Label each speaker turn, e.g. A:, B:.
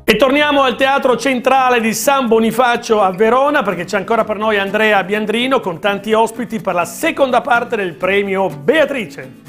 A: E torniamo al Teatro Centrale di San Bonifacio a Verona, perché c'è ancora per noi Andrea Biandrino con tanti ospiti per la seconda parte del premio Beatrice.